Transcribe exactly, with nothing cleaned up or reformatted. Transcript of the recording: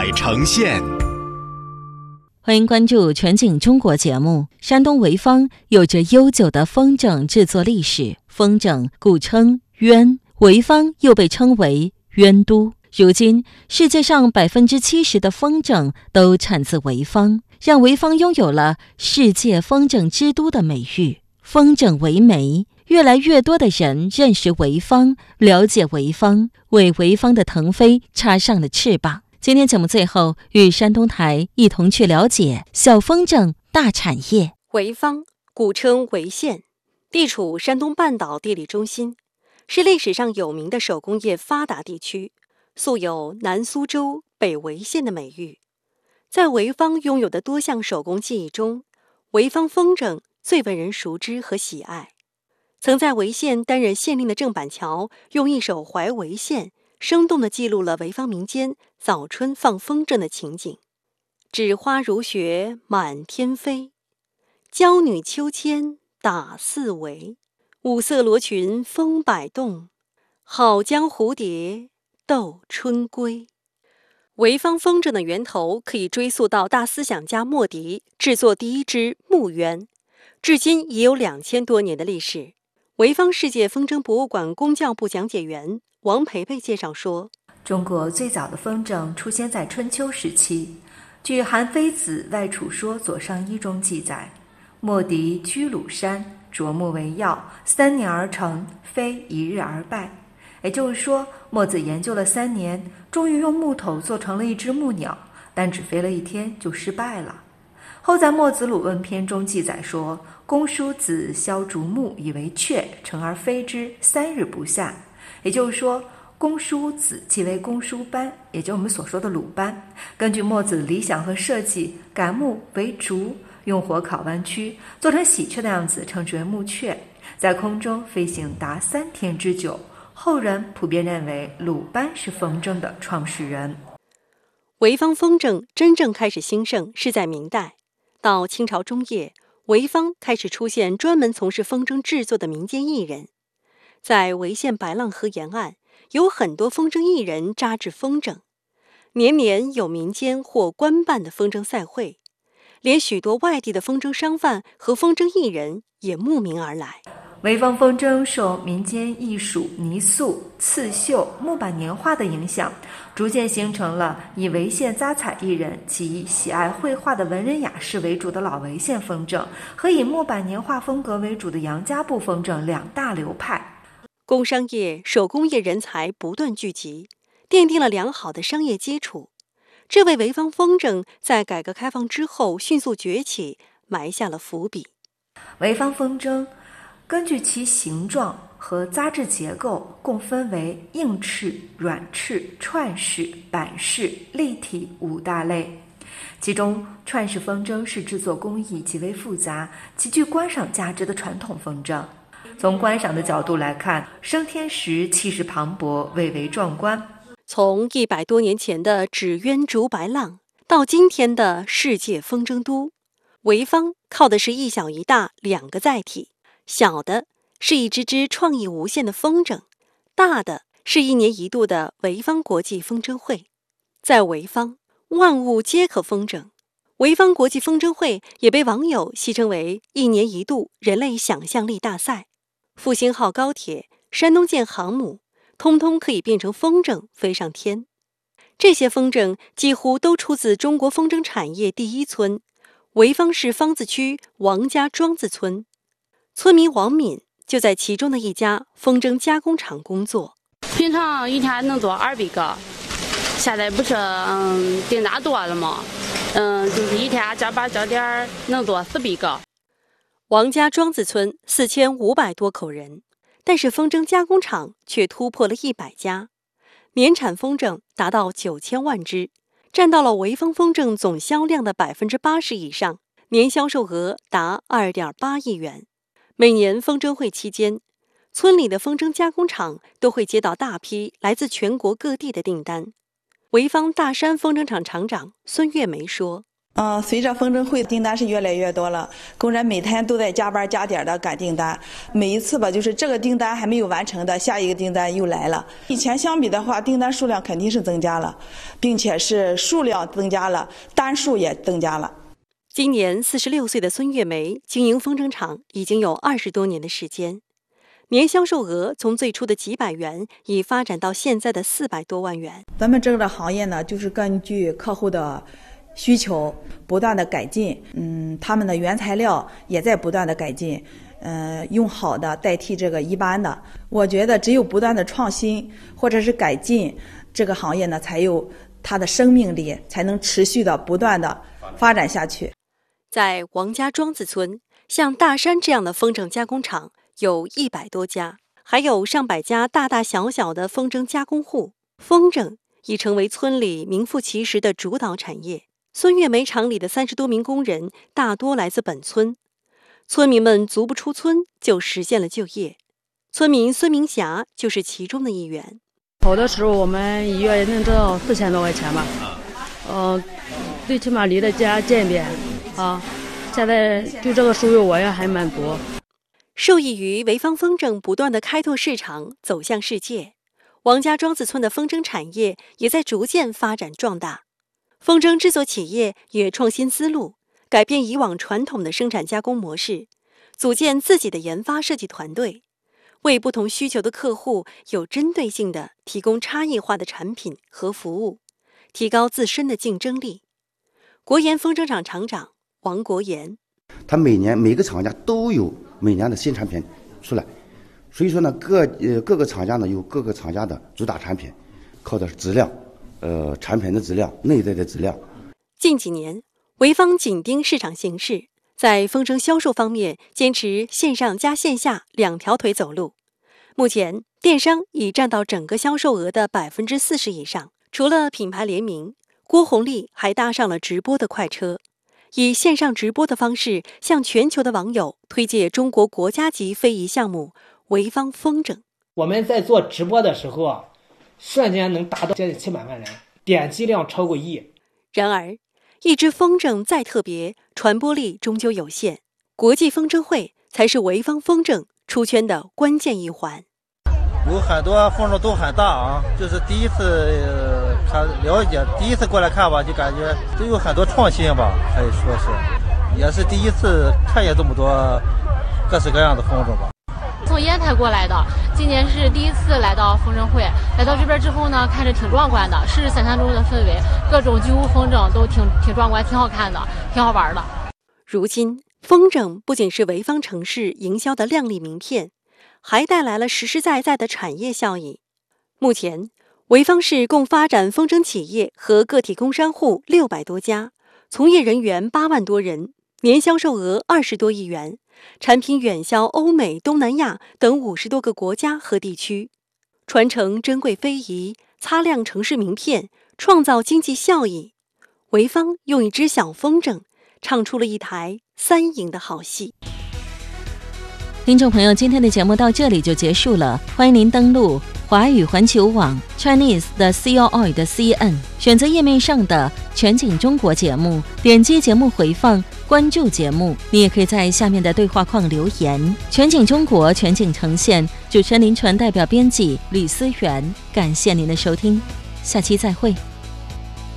彩呈现。 欢迎关注全景中国节目。山东潍坊有着悠久的风筝制作历史，风筝古称鸢，潍坊又被称为鸢都。如今，世界上百分之七十的风筝都产自潍坊，让潍坊拥有了世界风筝之都的美誉。风筝为媒，越来越多的人认识潍坊，了解潍坊，为潍坊的腾飞插上了翅膀。今天节目最后，与山东台一同去了解小风筝大产业。 潍坊古称潍县，地处山东半岛地理中心，是历史上有名的手工业发达地区，素有南苏州、北潍县的美誉。在潍坊拥有的多项手工技艺中，潍坊风筝最为人熟知和喜爱。曾在潍县担任县令的郑板桥，用一首《怀潍县》生动地记录了潍坊民间早春放风筝的情景。纸花如雪满天飞，娇女秋千打四围，五色罗裙风摆动，好将蝴蝶斗春归。潍坊风筝的源头可以追溯到大思想家莫迪制作第一只木鸢，至今已有两千多年的历史。潍坊世界风筝博物馆工教部讲解员王培培介绍说， 中国最早的风筝出现在春秋时期，据《韩非子外储说左上一》中记载，莫迪居鲁山，啄木为药，三年而成，非一日而败。也就是说，墨子研究了三年，终于用木头做成了一只木鸟，但只飞了一天就失败了。后在《墨子鲁问篇》中记载说，公叔子削竹木以为雀，乘而飞之，三日不下。也就是说，公叔子即为公叔班，也就是我们所说的鲁班。根据墨子的理想和设计，改木为竹，用火烤弯曲，做成喜鹊的样子，称之为木雀，在空中飞行达三天之久。后人普遍认为鲁班是风筝的创始人。 潍坊风筝真正开始兴盛是在明代，到清朝中叶，潍坊开始出现专门从事风筝制作的民间艺人。在潍县白浪河沿岸，有很多风筝艺人扎制风筝，年年有民间或官办的风筝赛会，连许多外地的风筝商贩和风筝艺人也慕名而来。 潍坊风筝受民间艺术泥塑、刺绣、木板年画的影响，逐渐形成了以潍县扎彩艺人及喜爱绘画的文人雅士为主的老潍县风筝，和以木板年画风格为主的杨家埠风筝两大流派。 工商业、手工业人才不断聚集，奠定了良好的商业基础，这为潍坊风筝在改革开放之后迅速崛起埋下了伏笔。 潍坊风筝根据其形状和扎制结构，共分为硬式、软式、串式、板式、立体五大类。其中，串式风筝是制作工艺极为复杂、极具观赏价值的传统风筝。从观赏的角度来看，升天时气势磅礴，蔚为壮观。 从一百多年前的纸鸢逐白浪，到今天的世界风筝都，潍坊靠的是一小一大两个载体。小的是一只只创意无限的风筝，大的是一年一度的潍坊国际风筝会。在潍坊，万物皆可风筝。潍坊国际风筝会也被网友戏称为一年一度人类想象力大赛。复兴号高铁、山东舰航母，通通可以变成风筝飞上天。这些风筝几乎都出自中国风筝产业第一村——潍坊市方子区王家庄子村。村民王敏就在其中的一家风筝加工厂工作。 平常一天能做二百个，现在不是嗯订单多了吗？嗯，就是一天加班加点能做四百个。 王家庄子村四千五百多口人，但是风筝加工厂却突破了一百家，年产风筝达到九千万只，占到了潍坊风筝总销量的百分之八十以上，年销售额达二点八亿元。每年风筝会期间，村里的风筝加工厂都会接到大批来自全国各地的订单。潍坊大山风筝厂厂长孙月梅说：“ 嗯，随着风筝会订单是越来越多了，工人每天都在加班加点的赶订单。每一次吧，就是这个订单还没有完成的，下一个订单又来了。以前相比的话，订单数量肯定是增加了，并且是数量增加了，单数也增加了。 今年四十六岁的孙月梅经营风筝厂已经有二十多年的时间，年销售额从最初的几百元已发展到现在的四百多万元。 咱们这个行业呢，就是根据客户的需求不断的改进，嗯，他们的原材料也在不断的改进，呃，用好的代替这个一般的。我觉得只有不断的创新或者是改进，这个行业呢才有它的生命力，才能持续的不断的发展下去。 在王家庄子村，像大山这样的风筝加工厂有一百多家，还有上百家大大小小的风筝加工户。风筝已成为村里名副其实的主导产业。孙月梅厂里的三十多名工人大多来自本村，村民们足不出村就实现了就业。村民孙明霞就是其中的一员。 好的时候我们一月能挣到四千多块钱吧，呃，最起码离了家近点啊。现在对这个收入我也还满足。 受益于潍坊风筝不断的开拓市场，走向世界，王家庄子村的风筝产业也在逐渐发展壮大。风筝制作企业也创新思路，改变以往传统的生产加工模式，组建自己的研发设计团队，为不同需求的客户有针对性地提供差异化的产品和服务，提高自身的竞争力。国研风筝厂厂长王国言， 他每年每个厂家都有每年的新产品出来，所以说呢，各呃各个厂家呢有各个厂家的主打产品，靠的是质量。呃，产品的质量，内在的质量。 近几年，潍坊紧盯市场形势，在风筝销售方面坚持线上加线下两条腿走路。目前，电商已占到整个销售额的百分之四十以上。除了品牌联名，郭红丽还搭上了直播的快车，以线上直播的方式向全球的网友推介中国国家级非遗项目潍坊风筝。 我们在做直播的时候啊，瞬间能达到接近七百万人，点击量超过亿。 然而，一只风筝再特别，传播力终究有限。国际风筝会才是潍坊风筝出圈的关键一环。 有很多风筝都很大啊，就是第一次、呃、看了解，第一次过来看吧，就感觉都有很多创新吧，可以说是，也是第一次看见这么多各式各样的风筝吧。 从烟台过来的，今年是第一次来到风筝会。来到这边之后呢，看着挺壮观的，是想象中的氛围，各种巨无风筝都挺挺壮观，挺好看的，挺好玩的。 如今，风筝不仅是潍坊城市营销的亮丽名片，还带来了实实在在的产业效益。目前，潍坊市共发展风筝企业和个体工商户六百多家，从业人员八万多人，年销售额二十多亿元。产品远销欧美、东南亚等五十多个国家和地区，传承珍贵非遗，擦亮城市名片，创造经济效益。潍坊用一只小风筝，唱出了一台三赢的好戏。 听众朋友，今天的节目到这里就结束了，欢迎您登录华语环球网 Chinese 的 C O I 的 C N， 选择页面上的全景中国节目，点击节目回放，关注节目。你也可以在下面的对话框留言。全景中国，全景呈现，主持人林传代表编辑吕思源，感谢您的收听，下期再会。